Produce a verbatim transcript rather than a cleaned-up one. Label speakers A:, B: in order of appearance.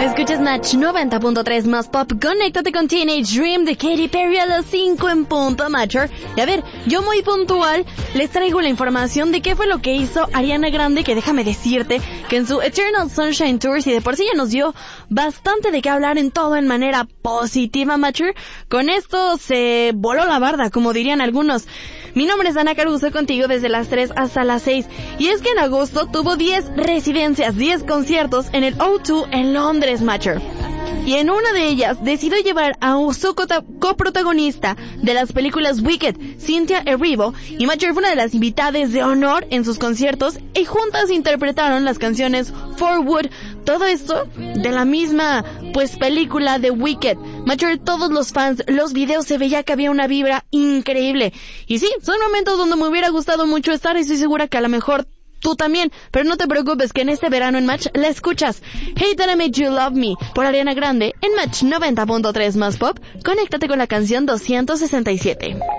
A: Escuchas Match noventa punto tres más pop. Conéctate con Teenage Dream de Katy Perry a las cinco en punto, Matcher. Y a ver, yo muy puntual les traigo la información de qué fue lo que hizo Ariana Grande, que déjame decirte que en su Eternal Sunshine Tour, si de por sí ya nos dio bastante de qué hablar en todo en manera positiva, Matcher, con esto se voló la barda, como dirían algunos. Mi nombre es Ana Caruso, contigo desde las tres hasta las seis. Y es que en agosto tuvo diez residencias, diez conciertos en el O dos en Londres, Matcher. Y en una de ellas decidió llevar a su coprotagonista de las películas Wicked, Cynthia Erivo, y Matcher fue una de las invitadas de honor en sus conciertos, y juntas interpretaron las canciones Forward. Todo esto de la misma, pues, película de Wicked. Matcher, todos los fans, los videos, se veía que había una vibra increíble. Y sí, son momentos donde me hubiera gustado mucho estar, y estoy segura que a lo mejor tú también, pero no te preocupes que en este verano en Match la escuchas. Hey That I Made You Love Me por Ariana Grande en Match noventa punto tres más pop. Conéctate con la canción doscientos sesenta y siete.